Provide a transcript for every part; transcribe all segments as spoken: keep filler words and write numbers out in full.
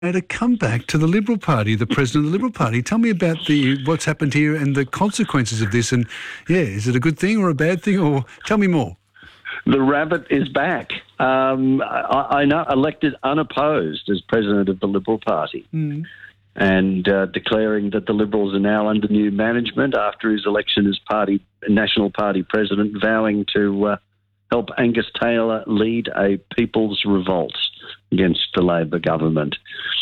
made a comeback to the Liberal Party, the president of the Liberal Party. Tell me about the what's happened here and the consequences of this. And, yeah, is it a good thing or a bad thing? Or tell me more. The rabbit is back. Um, I, I know, elected unopposed as president of the Liberal Party. Mm. And uh, declaring that the Liberals are now under new management after his election as party National Party president, vowing to uh, help Angus Taylor lead a people's revolt against the Labor government.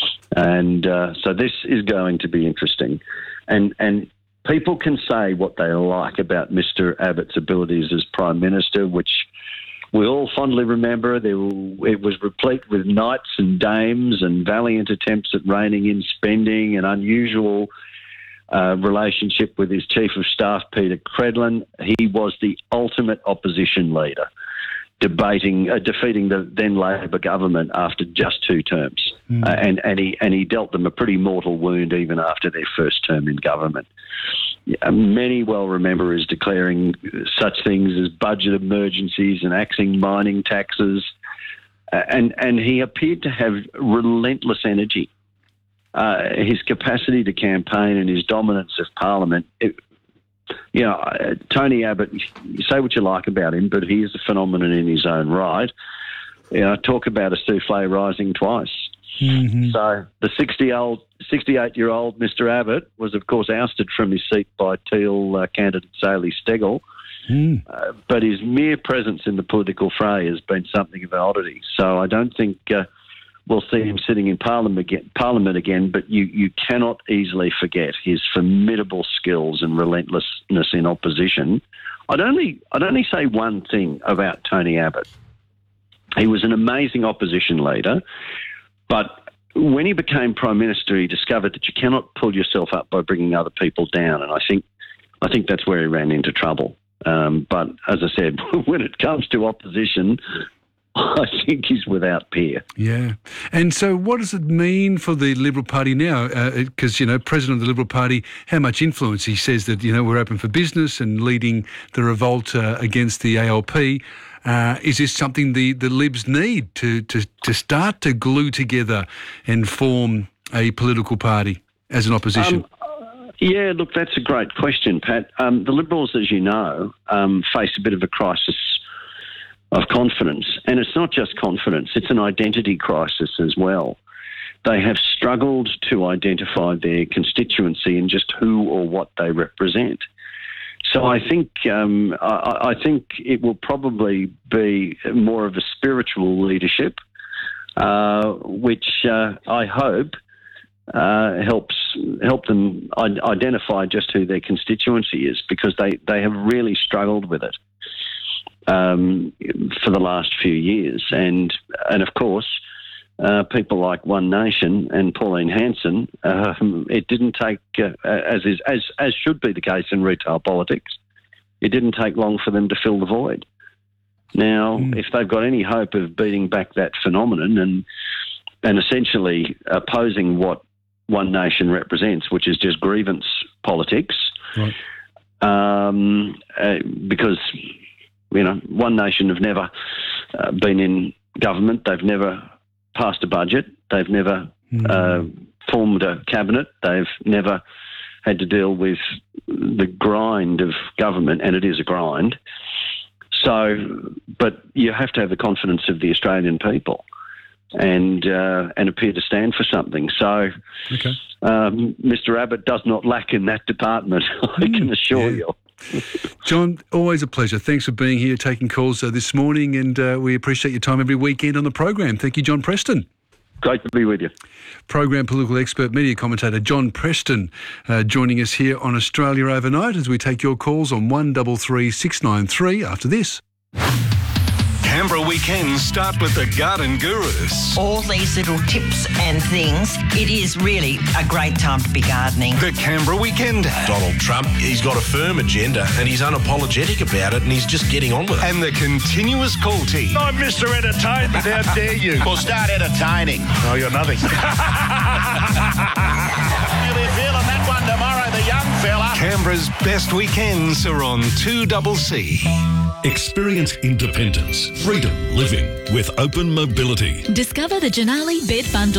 And uh, so this is going to be interesting. And and people can say what they like about Mister Abbott's abilities as Prime Minister, which we all fondly remember. There, it was replete with knights and dames and valiant attempts at reining in spending, an unusual uh, relationship with his Chief of Staff, Peter Credlin. He was the ultimate opposition leader, debating, uh, defeating the then Labor government after just two terms. Mm. Uh, and, and, he, and he dealt them a pretty mortal wound even after their first term in government. Uh, many well remember as declaring such things as budget emergencies and axing mining taxes. Uh, and, and he appeared to have relentless energy. Uh, his capacity to campaign and his dominance of Parliament, it, you know, uh, Tony Abbott, you say what you like about him, but he is a phenomenon in his own right. You know, talk about a souffle rising twice. Mm-hmm. So the sixty-old, sixty-eight-year-old Mister Abbott was, of course, ousted from his seat by Teal uh, candidate Zaley Steggall. Mm. Uh, but his mere presence in the political fray has been something of an oddity. So I don't think uh, we'll see him sitting in Parliament again, Parliament again, but you, you cannot easily forget his formidable skills and relentlessness in opposition. I'd only, I'd only say one thing about Tony Abbott. He was an amazing opposition leader, but when he became Prime Minister, he discovered that you cannot pull yourself up by bringing other people down, and I think, I think that's where he ran into trouble. Um, but as I said, when it comes to opposition, I think he's without peer. Yeah. And so what does it mean for the Liberal Party now? Because, uh, you know, President of the Liberal Party, how much influence? He says that, you know, we're open for business and leading the revolt uh, against the A L P. Uh, is this something the, the Libs need to, to, to start to glue together and form a political party as an opposition? Um, yeah, look, that's a great question, Pat. Um, the Liberals, as you know, um, face a bit of a crisis of confidence. And it's not just confidence, it's an identity crisis as well. They have struggled to identify their constituency and just who or what they represent. So I think um, I, I think it will probably be more of a spiritual leadership, uh, which uh, I hope uh, helps help them identify just who their constituency is, because they, they have really struggled with it um, for the last few years. And and of course, uh, people like One Nation and Pauline Hanson, uh, it didn't take, uh, as is as as should be the case in retail politics, it didn't take long for them to fill the void. Now, mm. if they've got any hope of beating back that phenomenon and and essentially opposing what One Nation represents, which is just grievance politics, right. um, uh, because, you know, One Nation have never uh, been in government, they've never passed a budget, they've never mm. uh, formed a cabinet, they've never had to deal with the grind of government, and it is a grind. So, but you have to have the confidence of the Australian people and uh, and appear to stand for something. So okay. um, Mister Abbott does not lack in that department, I mm, can assure yeah. you. John, always a pleasure. Thanks for being here, taking calls uh, this morning, and uh, we appreciate your time every weekend on the program. Thank you, John Preston. Great to be with you. Program political expert, media commentator John Preston uh, joining us here on Australia Overnight as we take your calls on one three three, six nine three after this. Canberra weekends start with the Garden Gurus. All these little tips and things, it is really a great time to be gardening. The Canberra Weekender. Donald Trump, he's got a firm agenda and he's unapologetic about it and he's just getting on with it. And the continuous call team. I'm Mister Entertainment, how dare you? Well, start entertaining. Oh, you're nothing. You'll be feeling that one tomorrow, the young fella. Canberra's best weekends are on two C C. Experience independence, freedom living with Open Mobility. Discover the Janali Bed Bundle.